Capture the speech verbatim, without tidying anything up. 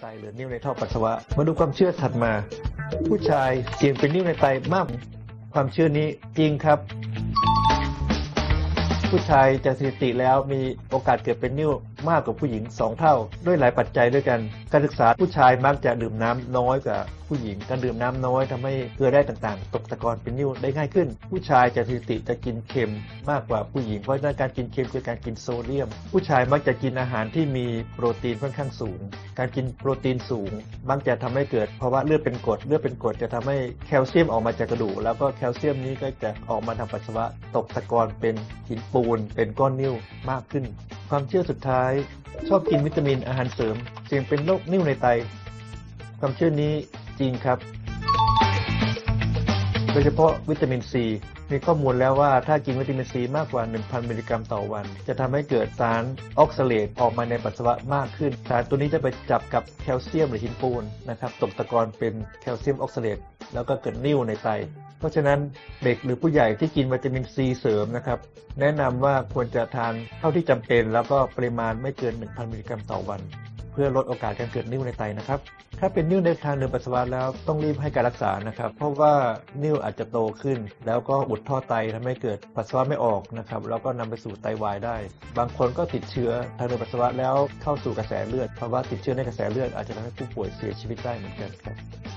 หรือนิ่วในท่อปัสสาวะมาดูความเชื่อถัดมาผู้ชายเสี่ยงเป็นนิ่วในไตมากความเชื่อนี้จริงครับผู้ชายจากสถิติแล้วมีโอกาสเกิดเป็นนิ่วมากกว่าผู้หญิงสองเท่าด้วยหลายปัจจัยด้วยกันการศึกษาผู้ชายมักจะดื่มน้ำน้อยกว่าผู้หญิงการดื่มน้ำน้อยทำให้เกลือแร่ต่างๆตกตะกอนเป็นนิ่วได้ง่ายขึ้นผู้ชายจากสถิติจะกินเค็มมากกว่าผู้หญิงเพราะฉะนั้นการกินเค็มคือการกินโซเดียมผู้ชายมักจะกินอาหารที่มีโปรตีนค่อนข้างสูงการกินโปรตีนสูงมักจะทำให้เกิดภาวะเลือดเป็นกรดเลือดเป็นกรดจะทำให้แคลเซียมออกมาจากกระดูกแล้วก็แคลเซียมนี้ก็จะออกมาทางปัสสาวะตกตะกอนเป็นหินปูนเป็นก้อนนิ่วมากขึ้นความเชื่อสุดท้ายชอบกินวิตามินอาหารเสริมเสี่ยงเป็นโรคนิ่วในไตความเชื่อนี้จริงครับโดยเฉพาะวิตามินซีมีข้อมูลแล้วว่าถ้ากินวิตามินซีมากกว่า หนึ่งพัน มิลลิกรัมต่อวันจะทำให้เกิดสารออกซาเลตออกมาในปัสสาวะมากขึ้นสารตัวนี้จะไปจับกับแคลเซียมหรือหินปูนนะครับตกตะกอนเป็นแคลเซียมออกซาเลตแล้วก็เกิดนิ่วในไตเพราะฉะนั้นเด็กหรือผู้ใหญ่ที่กินวิตามินซีเสริมนะครับแนะนำว่าควรจะทานเท่าที่จำเป็นแล้วก็ปริมาณไม่เกิน หนึ่งพัน มิลลิกรัมต่อวันเพื่อลดโอกาสการเกิดนิ่วในไตนะครับถ้าเป็นนิ่วในทางเดินปัสสาวะแล้วต้องรีบให้การรักษานะครับเพราะว่านิ่วอาจจะโตขึ้นแล้วก็อุดท่อไตทำให้เกิดปัสสาวะไม่ออกนะครับแล้วก็นำไปสู่ไตวายได้บางคนก็ติดเชื้อทางเดินปัสสาวะแล้วเข้าสู่กระแสเลือดภาวะติดเชื้อในกระแสเลือดอาจจะทำให้ผู้ป่วยเสียชีวิตได้เหมือนกันครับ